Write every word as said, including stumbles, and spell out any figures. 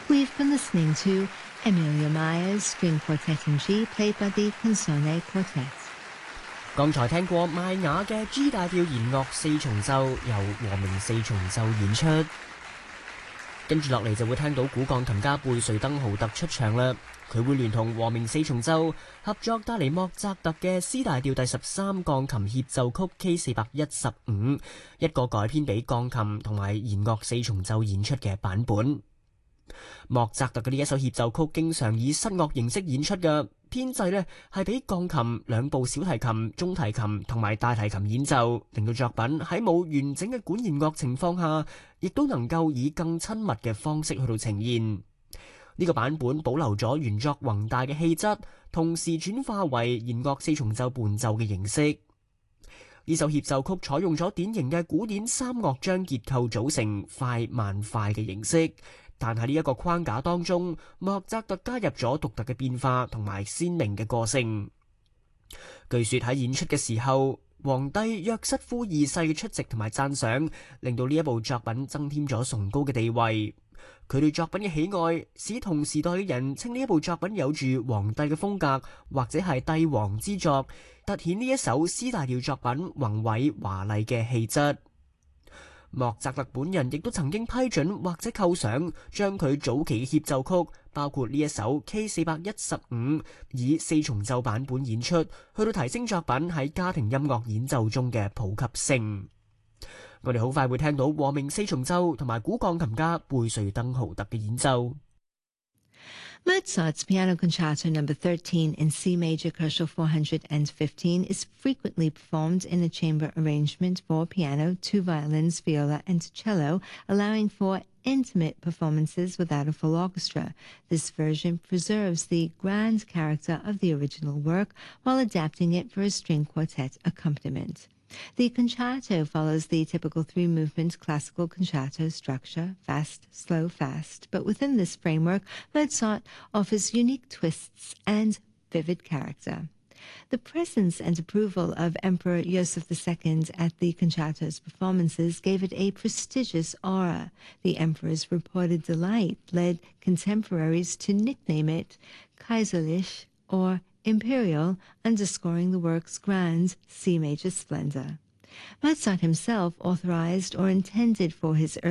We've been listening to Emilia Maya's String Quartet in G, played by the Canzone Quartet. 剛才聽過邁雅嘅 G 大調弦樂四重奏，由和鳴四重奏演出。跟住落嚟就會聽到古鋼琴家貝瑞登豪特出場啦。佢會聯同和鳴四重奏合作帶嚟莫扎特嘅 C 大調第十三鋼琴協奏曲 K 四百一十五，一個改編俾鋼琴同埋弦樂四重奏演出嘅版本。莫扎特嘅呢一首協奏曲經常以室樂形式演出嘅，編制呢係俾鋼琴、兩部小提琴、中提琴同埋大提琴演奏，令到作品喺冇完整嘅管弦樂情況下，亦都能夠以更親密嘅方式去到呈現。呢個版本保留咗原作宏大嘅氣質，同時轉化為弦樂四重奏伴奏嘅形式。呢首協奏曲採用咗典型嘅古典三樂章結構組成快慢快嘅形式。但喺呢一個框架當中，莫扎特加入咗獨特嘅變化同埋鮮明嘅個性。據說喺演出嘅時候，皇帝約瑟夫二世嘅出席同埋讚賞，令到呢一部作品增添咗崇高嘅地位。佢對作品嘅喜愛，使同時代嘅人稱呢一部作品有住皇帝嘅風格，或者係帝王之作，凸顯呢一首 C 大調作品宏偉華麗嘅氣質。莫扎特本人亦都曾經批准或者構想將佢早期嘅協奏曲，包括呢一首 K 四百一十五，以四重奏版本演出，去到提升作品喺家庭音樂演奏中嘅普及性。我哋好快會聽到和鳴四重奏同埋古鋼琴家貝瑞登豪特嘅演奏。 Mozart's Piano Concerto Number thirteen in C Major Koszul four hundred fifteen is frequently performed in a chamber arrangement for piano, two violins, viola, and cello, allowing for intimate performances without a full orchestra. This version preserves the grand character of the original work while adapting it for a string quartet accompaniment. The concerto follows the typical three-movement classical concerto structure, fast, slow, fast, but within this framework, Mozart offers unique twists and vivid character. The presence and approval of Emperor Joseph the Second at the concerto's performances gave it a prestigious aura. The emperor's reported delight led contemporaries to nickname it Kaiserlich or Imperial, underscoring the work's grand C major splendor. Mozart himself authorized or intended for his